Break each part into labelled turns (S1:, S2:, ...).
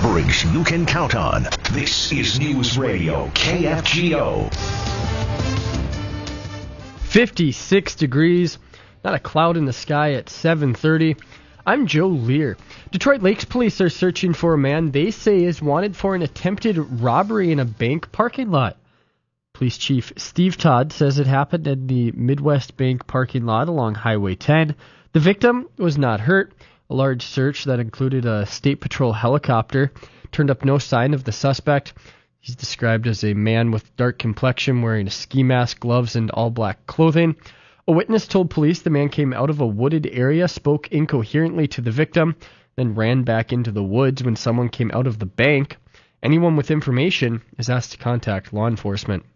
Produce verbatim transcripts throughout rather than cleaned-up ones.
S1: Coverage you can count on. This is News Radio K F G O.
S2: fifty-six degrees, not a cloud in the sky at seven thirty. I'm Joe Lear. Detroit Lakes Police are searching for a man they say is wanted for an attempted robbery in a bank parking lot. Police Chief Steve Todd says it happened in the Midwest Bank parking lot along Highway ten. The victim was not hurt. A large search that included a State Patrol helicopter turned up no sign of the suspect. He's described as a man with dark complexion wearing a ski mask, gloves, and all-black clothing. A witness told police the man came out of a wooded area, spoke incoherently to the victim, then ran back into the woods when someone came out of the bank. Anyone with information is asked to contact law enforcement.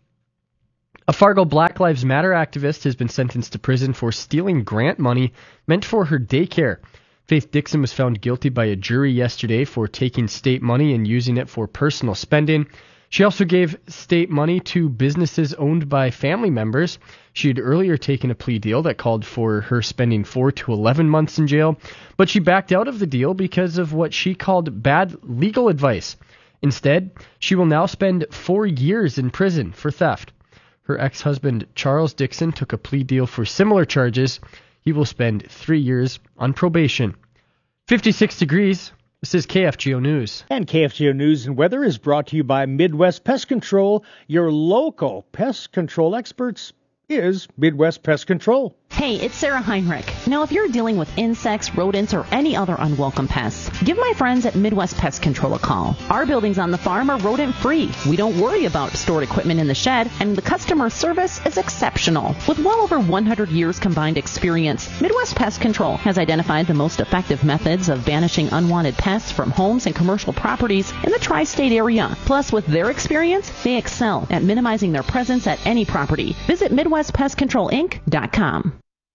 S2: A Fargo Black Lives Matter activist has been sentenced to prison for stealing grant money meant for her daycare. Faith Dixon was found guilty by a jury yesterday for taking state money and using it for personal spending. She also gave state money to businesses owned by family members. She had earlier taken a plea deal that called for her spending four to eleven months in jail, but she backed out of the deal because of what she called bad legal advice. Instead, she will now spend four years in prison for theft. Her ex-husband, Charles Dixon, took a plea deal for similar charges. He will spend three years on probation. fifty-six degrees. This is K F G O News.
S3: And K F G O News and Weather is brought to you by Midwest Pest Control. Your local pest control experts is Midwest Pest Control.
S4: Hey, it's Sarah Heinrich. Now, if you're dealing with insects, rodents, or any other unwelcome pests, give my friends at Midwest Pest Control a call. Our buildings on the farm are rodent-free. We don't worry about stored equipment in the shed, and the customer service is exceptional. With well over one hundred years combined experience, Midwest Pest Control has identified the most effective methods of banishing unwanted pests from homes and commercial properties in the tri-state area. Plus, with their experience, they excel at minimizing their presence at any property. Visit Midwest Pest Control Inc dot com.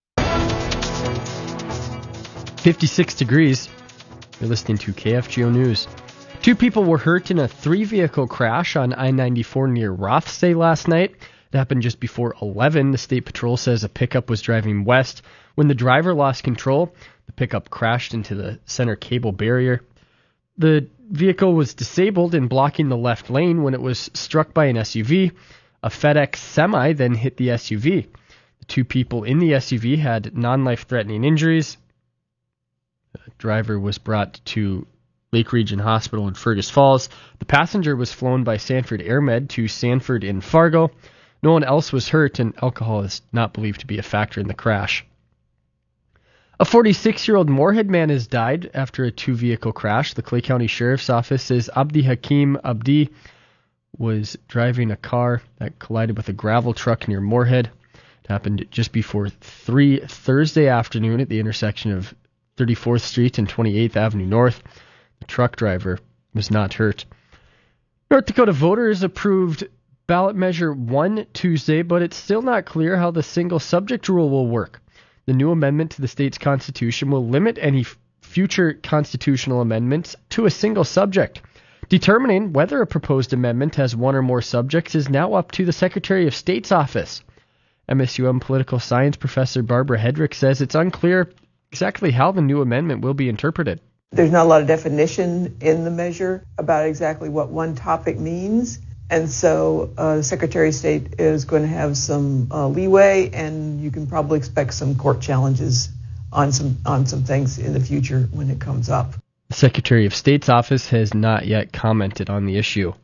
S2: fifty-six degrees. You're listening to K F G O News. Two people were hurt in a three-vehicle crash on I ninety-four near Rothsay last night. It happened just before eleven. The State Patrol says a pickup was driving west. When the driver lost control, the pickup crashed into the center cable barrier. The vehicle was disabled and blocking the left lane when it was struck by an S U V. A FedEx semi then hit the S U V. The two people in the S U V had non-life-threatening injuries. The driver was brought to Lake Region Hospital in Fergus Falls. The passenger was flown by Sanford AirMed to Sanford in Fargo. No one else was hurt, and alcohol is not believed to be a factor in the crash. A forty-six-year-old Moorhead man has died after a two-vehicle crash. The Clay County Sheriff's Office says Abdi Hakim Abdi was driving a car that collided with a gravel truck near Moorhead. It happened just before three Thursday afternoon at the intersection of thirty-fourth Street and twenty-eighth Avenue North. The truck driver was not hurt. North Dakota voters approved ballot measure one Tuesday, but it's still not clear how the single subject rule will work. The new amendment to the state's constitution will limit any f- future constitutional amendments to a single subject. Determining whether a proposed amendment has one or more subjects is now up to the Secretary of State's office. M S U M political science professor Barbara Hedrick says it's unclear exactly how the new amendment will be interpreted.
S5: There's not a lot of definition in the measure about exactly what one topic means. And so uh, the Secretary of State is going to have some uh, leeway, and you can probably expect some court challenges on some on some things in the future when it comes up.
S2: The Secretary of State's office has not yet commented on the issue.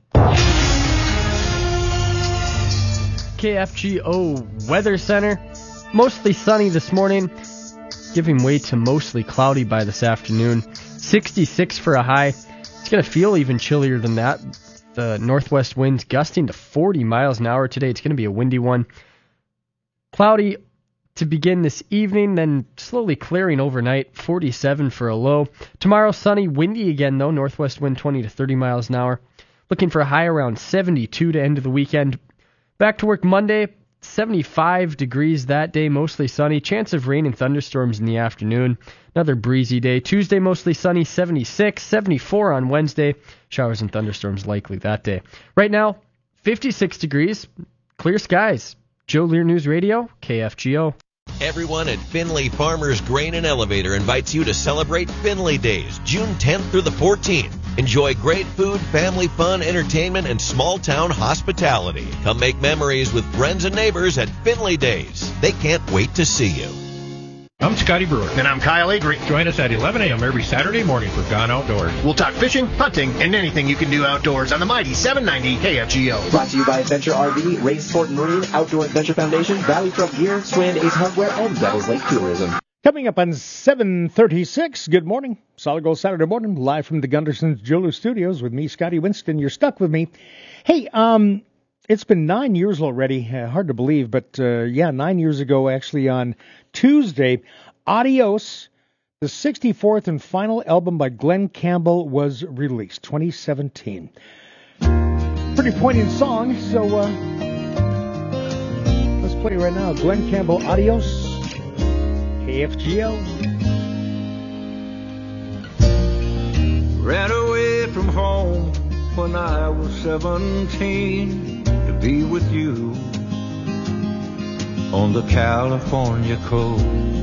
S2: K F G O Weather Center. Mostly sunny this morning, giving way to mostly cloudy by this afternoon. sixty-six for a high. It's going to feel even chillier than that. The northwest winds gusting to forty miles an hour today. It's going to be a windy one. Cloudy to begin this evening, then slowly clearing overnight. forty-seven for a low. Tomorrow, sunny, windy again, though. Northwest wind twenty to thirty miles an hour. Looking for a high around seventy-two to end of the weekend. Back to work Monday. seventy-five degrees that day, mostly sunny. Chance of rain and thunderstorms in the afternoon. Another breezy day. Tuesday, mostly sunny, seventy-six. seventy-four on Wednesday. Showers and thunderstorms likely that day. Right now, fifty-six degrees. Clear skies. Joe Lear News Radio, K F G O.
S6: Everyone at Finley Farmers Grain and Elevator invites you to celebrate Finley Days, June tenth through the fourteenth. Enjoy great food, family fun, entertainment, and small-town hospitality. Come make memories with friends and neighbors at Finley Days. They can't wait to see you.
S7: I'm Scotty Brewer.
S8: And I'm Kyle Avery.
S7: Join us at eleven a.m. every Saturday morning for Gone Outdoors.
S8: We'll talk fishing, hunting, and anything you can do outdoors on the mighty seven ninety K F G O.
S9: Brought to you by Adventure R V, Race Sport and Marine, Outdoor Adventure Foundation, Valley Truck Gear, Swin, Ace Hardware, and Devils Lake Tourism.
S3: Coming up on seven thirty-six, good morning. Solid Gold Saturday morning, live from the Gunderson's Jewelers Studios with me, Scotty Winston. You're stuck with me. Hey, um, it's been nine years already. Uh, hard to believe, but uh, yeah, nine years ago, actually on Tuesday, Adios, the sixty-fourth and final album by Glen Campbell, was released, twenty seventeen. Pretty poignant song, so uh, let's play right now. Glen Campbell, Adios, K F G O.
S10: Ran away from home when I was seventeen to be with you on the California coast.